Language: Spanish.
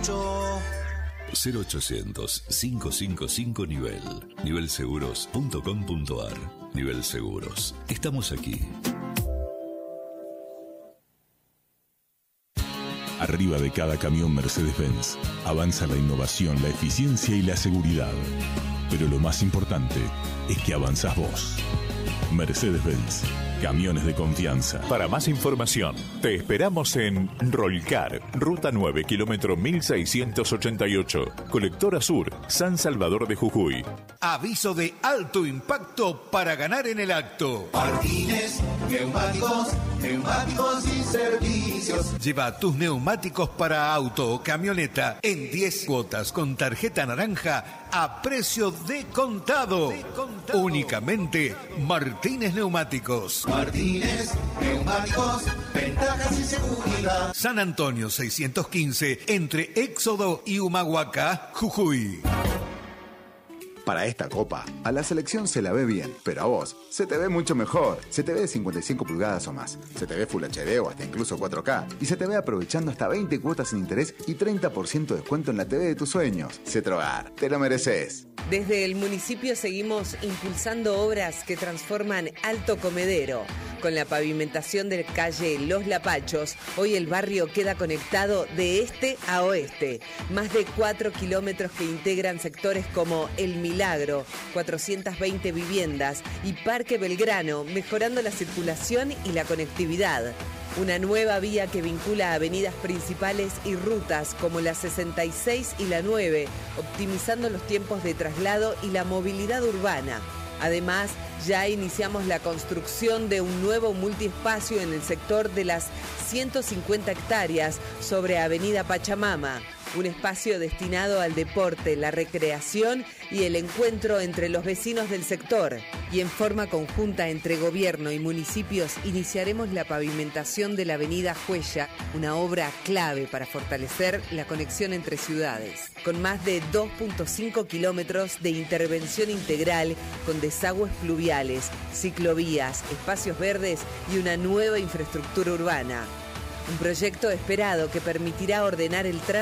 mucho. 0800-555 nivelseguros.com.ar. Nivel Seguros. Estamos aquí. Arriba de cada camión Mercedes-Benz avanza la innovación, la eficiencia y la seguridad. Pero lo más importante es que avanzás vos. Mercedes-Benz. Camiones de confianza. Para más información, te esperamos en Rolcar, Ruta 9, kilómetro 1688, Colectora Sur, San Salvador de Jujuy. Aviso de alto impacto para ganar en el acto. Martínez, neumáticos y servicios. Lleva tus neumáticos para auto o camioneta en 10 cuotas con tarjeta naranja a precio de contado. Únicamente Martínez Neumáticos. Martínez, neumáticos, ventajas y seguridad. San Antonio 615, entre Éxodo y Humahuaca, Jujuy. Para esta copa, a la selección se la ve bien, pero a vos se te ve mucho mejor. Se te ve de 55 pulgadas o más, se te ve Full HD o hasta incluso 4K, y se te ve aprovechando hasta 20 cuotas sin interés y 30% de descuento en la TV de tus sueños. Cetrogar, te lo mereces. Desde el municipio seguimos impulsando obras que transforman Alto Comedero. Con la pavimentación de calle Los Lapachos, hoy el barrio queda conectado de este a oeste. Más de 4 kilómetros que integran sectores como El Milagro, 420 viviendas y Parque Belgrano, mejorando la circulación y la conectividad. Una nueva vía que vincula avenidas principales y rutas como la 66 y la 9, optimizando los tiempos de traslado y la movilidad urbana. Además, ya iniciamos la construcción de un nuevo multiespacio en el sector de las 150 hectáreas sobre Avenida Pachamama. Un espacio destinado al deporte, la recreación y el encuentro entre los vecinos del sector. Y en forma conjunta entre gobierno y municipios iniciaremos la pavimentación de la avenida Juella, una obra clave para fortalecer la conexión entre ciudades. Con más de 2.5 kilómetros de intervención integral con desagües pluviales, ciclovías, espacios verdes y una nueva infraestructura urbana. Un proyecto esperado que permitirá ordenar el tránsito